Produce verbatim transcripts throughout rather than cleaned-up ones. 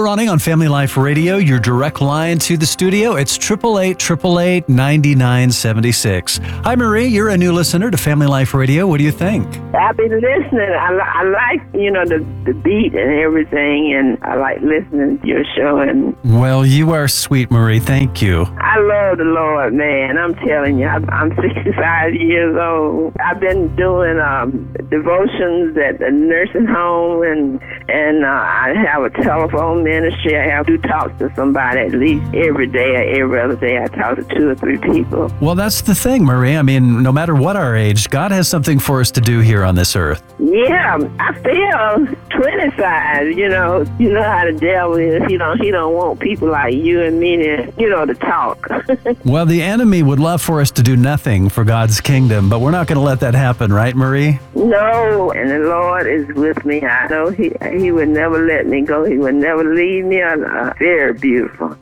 Still running on Family Life Radio, your direct line to the studio. It's eight eight eight, eight eight eight, nine nine seven six. Hi, Marie. You're a new listener to Family Life Radio. What do you think? I've been listening. I, li- I like, you know, the, the beat and everything, and I like listening to your show. And Well, you are sweet, Marie. Thank you. I love the Lord, man. I'm telling you, I'm, I'm sixty-five years old. I've been doing um, devotions at the nursing home, and and uh, I have a telephone ministry. I have to talk to somebody at least every day or every other day. I talk to two or three people. Well, that's the thing, Marie. I mean, no matter what our age, God has something for us to do here on this earth. Yeah, I feel twenty-five. You know, you know how the devil is. He don't, he don't want people like you and me to, you know, to talk. Well, the enemy would love for us to do nothing for God's kingdom, but we're not going to let that happen, right, Marie? No, and the Lord is with me. I know He He would never let me go. He would never leave me. Uh, very beautiful.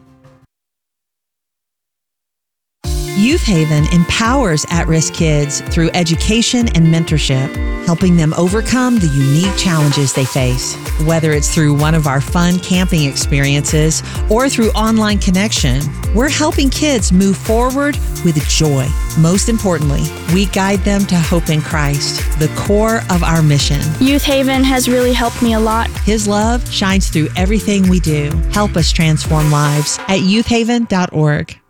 Youth Haven empowers at-risk kids through education and mentorship, helping them overcome the unique challenges they face. Whether it's through one of our fun camping experiences or through online connection, we're helping kids move forward with joy. Most importantly, we guide them to hope in Christ, the core of our mission. Youth Haven has really helped me a lot. His love shines through everything we do. Help us transform lives at youth haven dot org.